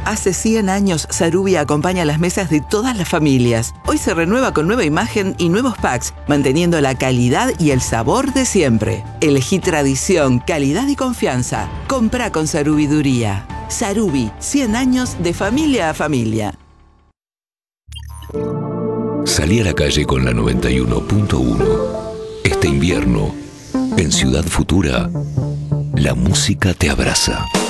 Hace 100 años, Sarubi acompaña las mesas de todas las familias. Hoy se renueva con nueva imagen y nuevos packs, manteniendo la calidad y el sabor de siempre. Elegí tradición, calidad y confianza. Comprá con Sarubiduría. Sarubi, 100 años de familia a familia. Salí a la calle con la 91.1. Este invierno, en Ciudad Futura, la música te abraza.